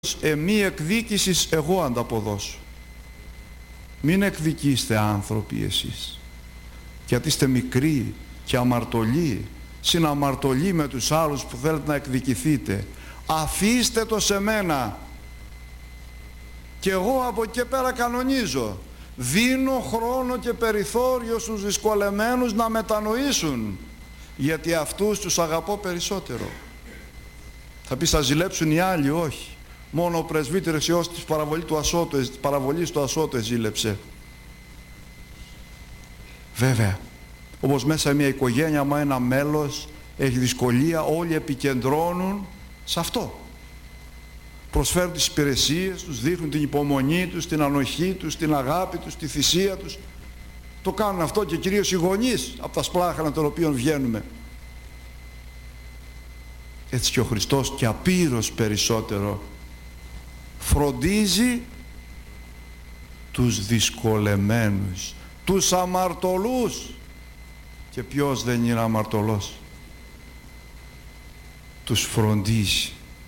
Μη εκδίκησης εγώ ανταποδώσω. Μην εκδικήστε άνθρωποι εσείς, γιατί είστε μικροί και αμαρτωλοί, συναμαρτωλοί με τους άλλους που θέλετε να εκδικηθείτε. Αφήστε το σε μένα και εγώ από εκεί πέρα κανονίζω. Δίνω χρόνο και περιθώριο στους δυσκολεμένους να μετανοήσουν, γιατί αυτούς τους αγαπώ περισσότερο. Θα πεις, θα ζηλέψουν οι άλλοι? Όχι. Μόνο ο πρεσβύτερος Υιός της παραβολής του Ασώτου ζήλεψε. Βέβαια, όπως μέσα μια οικογένεια, άμα ένα μέλος έχει δυσκολία, όλοι επικεντρώνουν σε αυτό. Προσφέρουν τις υπηρεσίες τους, δείχνουν την υπομονή τους, την ανοχή τους, την αγάπη τους, τη θυσία τους. Το κάνουν αυτό και κυρίως οι γονείς από τα σπλάχανα των οποίων βγαίνουμε. Έτσι και ο Χριστός και απείρως περισσότερο φροντίζει τους δυσκολεμένους, τους αμαρτωλούς. Και ποιος δεν είναι αμαρτωλός? Τους φροντίζει,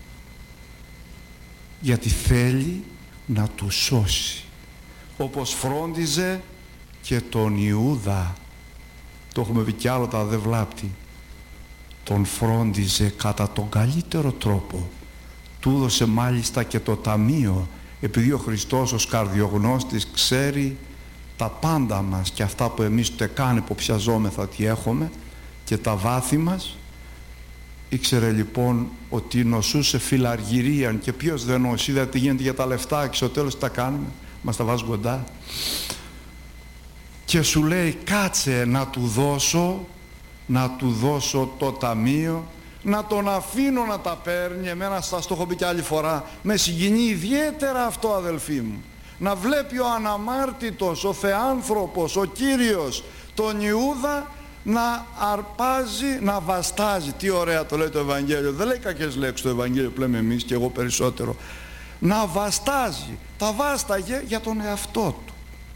γιατί θέλει να τους σώσει, όπως φρόντιζε και τον Ιούδα. Το έχουμε πει κι άλλο, τα δεν βλάπτει. Τον φρόντιζε κατά τον καλύτερο τρόπο. Του έδωσε μάλιστα και το ταμείο, επειδή ο Χριστός ως καρδιογνώστης ξέρει τα πάντα μας και αυτά που εμείς ούτε καν υποψιαζόμεθα ότι έχουμε και τα βάθη μας. Ήξερε λοιπόν ότι νοσούσε φιλαργυρίαν, και ποιος δεν νοσεί? Είδατε τι γίνεται για τα λεφτά και στο τέλος τι τα κάνουμε? Μας τα βάζουν κοντά. Και σου λέει, κάτσε να του δώσω το ταμείο, να τον αφήνω να τα παίρνει. Εμένα σας το έχω πει και άλλη φορά, με συγκινεί ιδιαίτερα αυτό, αδελφοί μου, να βλέπει ο αναμάρτητος, ο θεάνθρωπος, ο Κύριος τον Ιούδα να αρπάζει, να βαστάζει. Τι ωραία το λέει το Ευαγγέλιο, δεν λέει κακές λέξεις το Ευαγγέλιο που λέμε εμείς και εγώ περισσότερο. Να βαστάζει, τα βάσταγε για τον εαυτό του.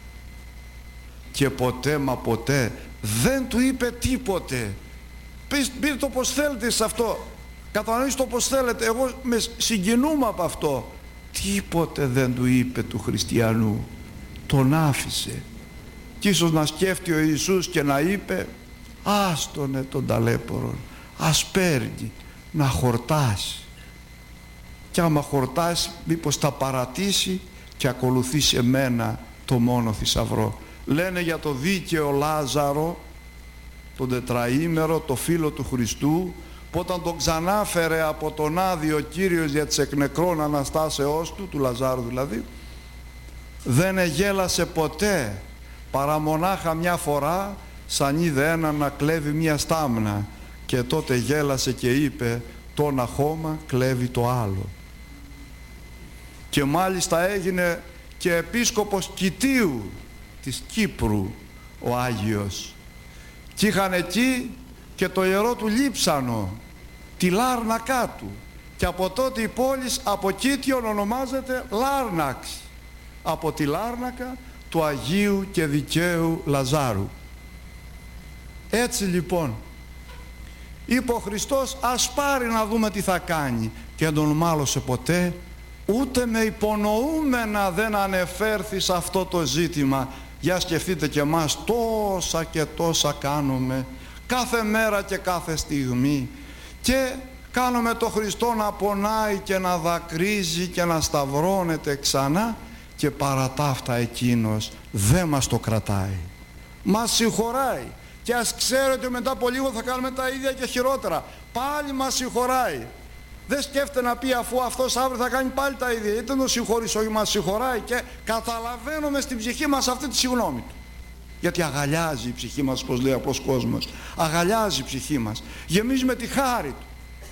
Και ποτέ μα ποτέ δεν του είπε τίποτε. Πείτε το πως θέλετε σε αυτό, κατανοήστε το πως θέλετε, εγώ με συγκινούμε από αυτό. Τίποτε δεν του είπε του χριστιανού, τον άφησε. Και ίσως να σκέφτει ο Ιησούς και να είπε, άστονε τον ταλέπορον, ας παίρνει να χορτάσει, και άμα χορτάσει μήπως τα παρατήσει και ακολουθήσει εμένα το μόνο θησαυρό. Λένε για το δίκαιο Λάζαρο, τον τετραήμερο, το φίλο του Χριστού, που όταν τον ξανάφερε από τον Άδη ο Κύριος για τις εκ νεκρών αναστάσεώς του Λαζάρου δηλαδή, δεν εγέλασε ποτέ, παρά μονάχα μια φορά, σαν είδε έναν να κλέβει μια στάμνα, και τότε γέλασε και είπε, το ένα χώμα κλέβει το άλλο. Και μάλιστα έγινε και επίσκοπος Κιτίου της Κύπρου ο Άγιος, και είχαν εκεί και το ιερό του Λείψανο, τη Λάρνακά του, και από τότε η πόλη από Κίτιον ονομάζεται Λάρναξ, από τη Λάρνακα του Αγίου και Δικαίου Λαζάρου. Έτσι λοιπόν είπε ο Χριστός, ας πάρει να δούμε τι θα κάνει, και δεν τον μάλωσε ποτέ, ούτε με υπονοούμενα δεν ανεφέρθη σε αυτό το ζήτημα. Για σκεφτείτε και εμάς, τόσα και τόσα κάνουμε κάθε μέρα και κάθε στιγμή, και κάνουμε το Χριστό να πονάει και να δακρύζει και να σταυρώνεται ξανά, και παρά τα αυτά εκείνος δεν μας το κρατάει, μας συγχωράει, και ας ξέρετε μετά από λίγο θα κάνουμε τα ίδια και χειρότερα, πάλι μας συγχωράει. Δεν σκέφτεται να πει, αφού αυτός αύριο θα κάνει πάλι τα ίδια, είτε τον συγχωρείς, όχι, μας συγχωράει, και καταλαβαίνουμε στην ψυχή μας αυτή τη συγγνώμη του, γιατί αγαλιάζει η ψυχή μας, όπως λέει ο απλός κόσμος, αγαλιάζει η ψυχή μας, γεμίζει με τη χάρη του.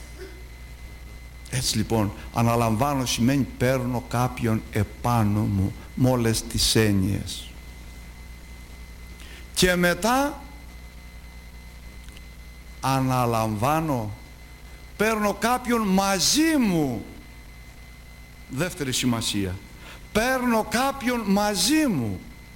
Έτσι λοιπόν, αναλαμβάνω σημαίνει παίρνω κάποιον επάνω μου, με όλες τις έννοιες, και μετά αναλαμβάνω, παίρνω κάποιον μαζί μου. Δεύτερη σημασία, παίρνω κάποιον μαζί μου.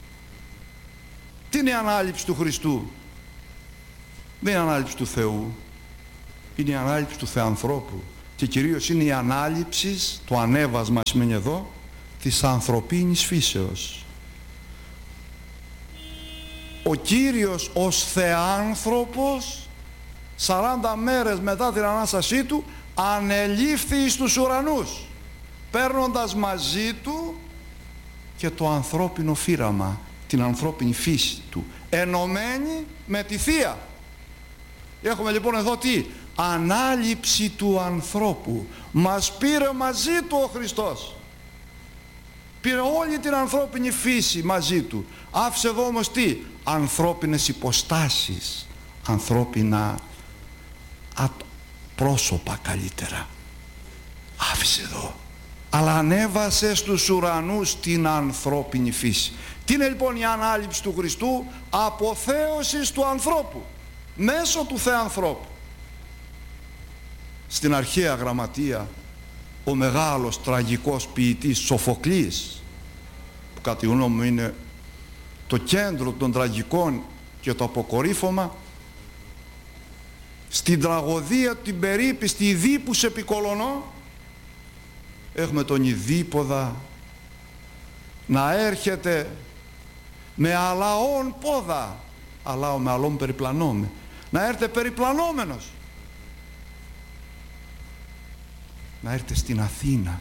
Τι είναι η ανάληψη του Χριστού? Δεν είναι η ανάληψη του Θεού, είναι η ανάληψη του Θεανθρώπου. και κυρίως είναι η ανάληψη, το ανέβασμα σημαίνει εδώ, της ανθρωπίνης φύσεως. Ο Κύριος ως θεάνθρωπος 40 μέρες μετά την Ανάστασή Του ανελήφθη εις τους ουρανούς, παίρνοντας μαζί Του και το ανθρώπινο φύραμα, την ανθρώπινη φύση Του, ενωμένη με τη Θεία. Έχουμε λοιπόν εδώ τι? Ανάληψη του ανθρώπου. Μας πήρε μαζί Του ο Χριστός. Πήρε όλη την ανθρώπινη φύση μαζί Του. Άφησε εδώ όμως τι? Ανθρώπινες υποστάσεις, ανθρώπινα πρόσωπα καλύτερα. Άφησε εδώ. Αλλά ανέβασε στους ουρανούς την ανθρώπινη φύση. Τι είναι λοιπόν η ανάληψη του Χριστού? Αποθέωσης του ανθρώπου μέσω του θεανθρώπου. Στην αρχαία γραμματεία ο μεγάλος τραγικός ποιητής Σοφοκλής, που κατά τη γνώμη μου είναι το κέντρο των τραγικών και το αποκορύφωμα, στην τραγωδία την περίπιστη Ιδίπους Επικολωνό, έχουμε τον Ιδίποδα να έρχεται με αλαών πόδα, αλάω με αλών περιπλανώμε, να έρθει περιπλανόμενος, να έρθει στην Αθήνα,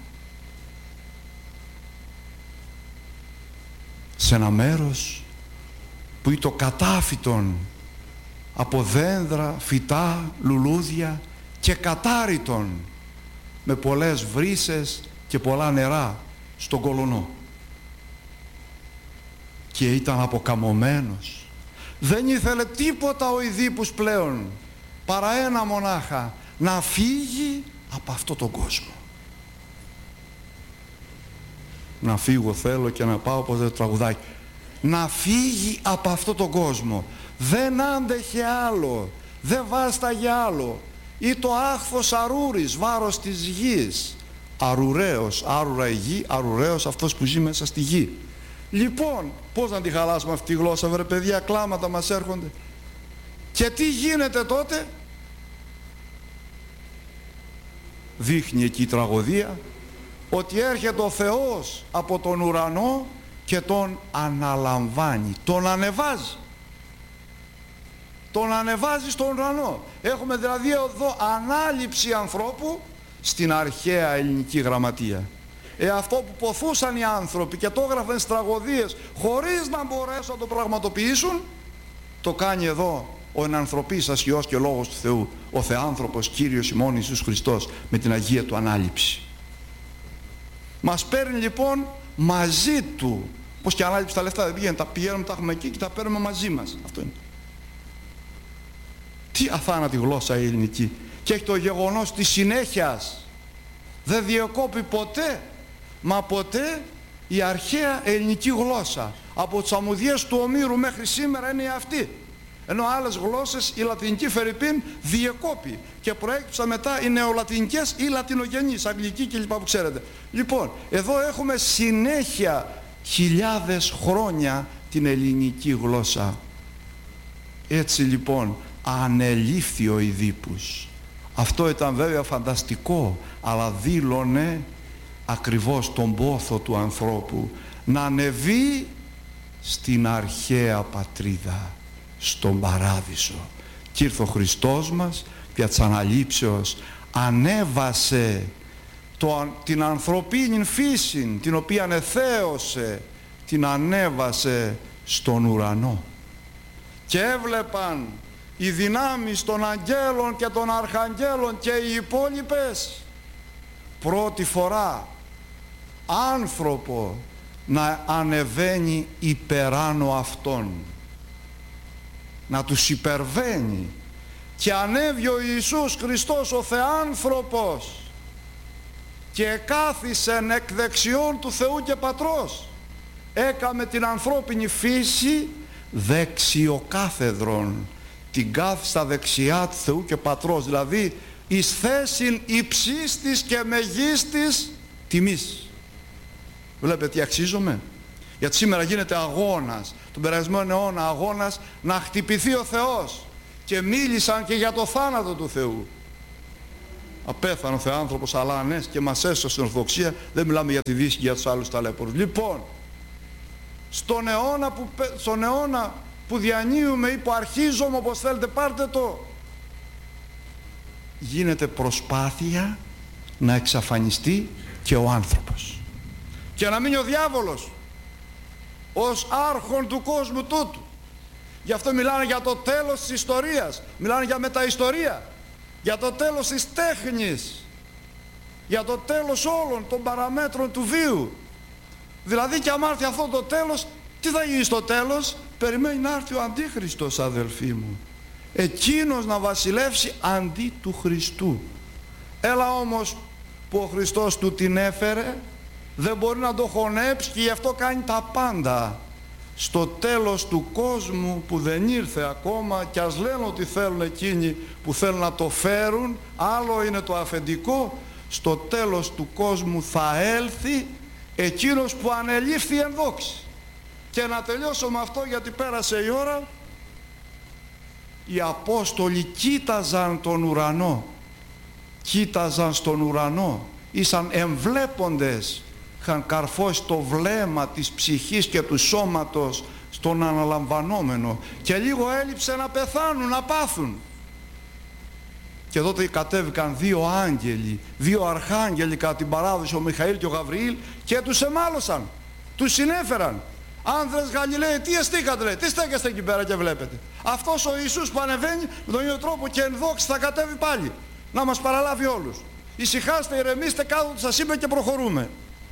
σε ένα μέρος που είναι το κατάφυτον από δέντρα, φυτά, λουλούδια και κατάριτον με πολλές βρύσες και πολλά νερά στον Κολωνό. Και ήταν αποκαμωμένος. Δεν ήθελε τίποτα ο Ιδίπους πλέον παρά ένα μονάχα, να φύγει από αυτό τον κόσμο. Να φύγω θέλω και να πάω όπως το τραγουδάκι. Να φύγει από αυτό τον κόσμο. Δεν άντεχε άλλο, δεν βάσταγε άλλο. Ή το άχθος αρούρης, βάρος της γης. Αρουραίος, άρουρα η γη, αρουραίος αυτός που ζει μέσα στη γη. Λοιπόν, πώς να τη χαλάσουμε αυτή τη γλώσσα, βρε παιδιά, κλάματα μας έρχονται. Και τι γίνεται τότε? Δείχνει εκεί η τραγωδία ότι έρχεται ο Θεός από τον ουρανό και τον αναλαμβάνει, τον ανεβάζει. Τον ανεβάζει στον ουρανό. Έχουμε δηλαδή εδώ ανάληψη ανθρώπου στην αρχαία ελληνική γραμματεία. Αυτό που ποθούσαν οι άνθρωποι και το έγραφαν στις τραγωδίες χωρίς να μπορέσουν να το πραγματοποιήσουν, το κάνει εδώ ο ενανθρωπής Υιός και Λόγος του Θεού, ο Θεάνθρωπος Κύριος ημών Ιησούς Χριστός, με την Αγία Του ανάληψη. Μας παίρνει λοιπόν μαζί Του. Πως και ανάληψη τα λεφτά δεν πηγαίνουν, τα πηγαίνουμε, τα έχουμε εκεί και τα παίρνουμε μαζί μας. Αυτό είναι. Τι αθάνατη γλώσσα η ελληνική. Και έχει το γεγονός της συνέχειας. Δεν διακόπει ποτέ, μα ποτέ, η αρχαία ελληνική γλώσσα. Από τις αμμουδιές του Ομήρου μέχρι σήμερα είναι αυτή. Ενώ άλλες γλώσσες, η λατινική φερειπίν, διεκόπη και προέκυψαν μετά οι νεολατινικές ή λατινογενείς, αγγλική κλπ. Που ξέρετε. Λοιπόν, εδώ έχουμε συνέχεια χιλιάδες χρόνια την ελληνική γλώσσα. Έτσι λοιπόν ανελήφθη ο Ιδίπους. Αυτό ήταν βέβαια φανταστικό, αλλά δήλωνε ακριβώς τον πόθο του ανθρώπου να ανεβεί στην αρχαία πατρίδα, στον παράδεισο. Και ήρθε ο Χριστός μας δια της αναλήψεως, ανέβασε την ανθρωπίνη φύση, την οποία εθέωσε, την ανέβασε στον ουρανό. Και έβλεπαν οι δυνάμεις των αγγέλων και των αρχαγγέλων και οι υπόλοιπες πρώτη φορά άνθρωπο να ανεβαίνει υπεράνω αυτών, να τους υπερβαίνει. Και ανέβη ο Ιησούς Χριστός ο Θεάνθρωπος και κάθισεν εκ δεξιών του Θεού και Πατρός, έκαμε την ανθρώπινη φύση δεξιοκάθεδρον, την κάθισε στα δεξιά του Θεού και Πατρός, δηλαδή εις θέσιν υψίστης και μεγίστης τιμής. Βλέπετε τι αξίζομαι? Γιατί σήμερα γίνεται αγώνας, τον περασμένο αιώνα αγώνας να χτυπηθεί ο Θεός, και μίλησαν και για το θάνατο του Θεού. Απέθανε ο Θεάνθρωπος, αλλά ανέστη και μας έσωσε στην Ορθοδοξία. Δεν μιλάμε για τη Δύση και για τους άλλους ταλέπορους. Λοιπόν, στον αιώνα που διανύουμε ή που αρχίζουμε, όπως θέλετε πάρτε το, γίνεται προσπάθεια να εξαφανιστεί και ο άνθρωπος και να μείνει ο διάβολος ως άρχον του κόσμου τούτου. Γι' αυτό μιλάνε για το τέλος της ιστορίας, μιλάνε για μεταιστορία, για το τέλος της τέχνης, για το τέλος όλων των παραμέτρων του βίου. Δηλαδή και άμα έρθει αυτό το τέλος, τι θα γίνει στο τέλος? Περιμένει να έρθει ο Αντίχριστος, αδελφοί μου, εκείνος να βασιλεύσει αντί του Χριστού. Έλα όμως που ο Χριστός του την έφερε, δεν μπορεί να το χωνέψει και γι' αυτό κάνει τα πάντα. Στο τέλος του κόσμου που δεν ήρθε ακόμα, και ας λένε ότι θέλουν εκείνοι που θέλουν να το φέρουν, άλλο είναι το αφεντικό, στο τέλος του κόσμου θα έλθει εκείνος που ανελήφθη εν δόξη. Και να τελειώσω με αυτό, γιατί πέρασε η ώρα. Οι Απόστολοι κοίταζαν τον ουρανό, κοίταζαν στον ουρανό, ήσαν εμβλέποντες, είχαν καρφώσει το βλέμμα της ψυχής και του σώματος στον αναλαμβανόμενο και λίγο έλειψε να πεθάνουν, να πάθουν. Και τότε κατέβηκαν δύο άγγελοι, δύο αρχάγγελοι κατά την παράδοση, ο Μιχαήλ και ο Γαβριήλ, και τους εμάλωσαν, τους συνέφεραν. Άνδρες Γαλιλαίοι, τι εστίκατε, λέει, τι στέκεστε εκεί πέρα και βλέπετε? Αυτός ο Ιησούς που ανεβαίνει με τον ίδιο τρόπο και εν δόξη θα κατέβει πάλι να μας παραλάβει όλους. Ησυχάστε, ηρεμήστε, κάτω του σας είπε και προχωρούμε.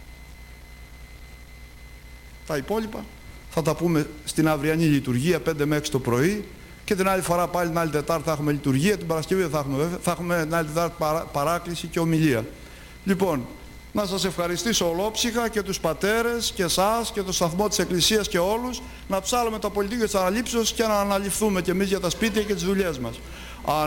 Τα υπόλοιπα θα τα πούμε στην αυριανή λειτουργία 5 με 6 το πρωί, και την άλλη φορά πάλι την άλλη Τετάρτη θα έχουμε λειτουργία, την Παρασκευή δεν θα έχουμε βέβαια, θα έχουμε την άλλη Τετάρτη παράκληση και ομιλία. Λοιπόν, να σας ευχαριστήσω ολόψυχα και τους πατέρες και εσάς και το σταθμό της Εκκλησίας και όλους, να ψάλουμε το πολιτικό της αναλήψεως και να αναληφθούμε κι εμείς για τα σπίτια και τις δουλειές μας.